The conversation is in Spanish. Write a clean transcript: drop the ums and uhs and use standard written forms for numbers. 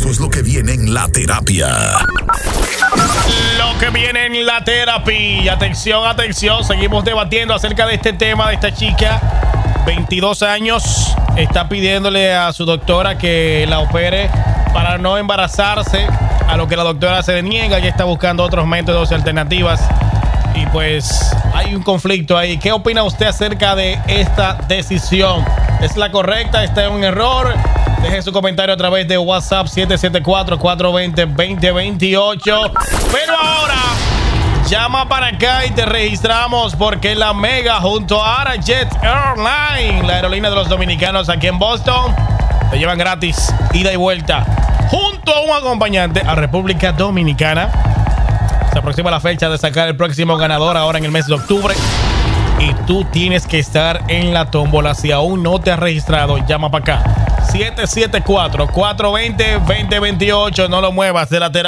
Esto es lo que viene en la terapia. Lo que viene en la terapia. Atención, atención. Seguimos debatiendo acerca de este tema de esta chica. 22 años. Está pidiéndole a su doctora que la opere para no embarazarse. A lo que la doctora se deniega. Ya está buscando otros métodos y alternativas. Y pues hay un conflicto ahí. ¿Qué opina usted acerca de esta decisión? ¿Es la correcta? ¿Está en un error? Deje su comentario a través de WhatsApp 774-420-2028. Pero ahora, llama para acá y te registramos porque la Mega junto a Arajet Airlines, la aerolínea de los dominicanos aquí en Boston, te llevan gratis ida y vuelta junto a un acompañante a República Dominicana. Se aproxima la fecha de sacar el próximo ganador ahora en el mes de octubre. Y tú tienes que estar en la tómbola. Si aún no te has registrado, llama para acá. 774-420-2028. No lo muevas de la terapia.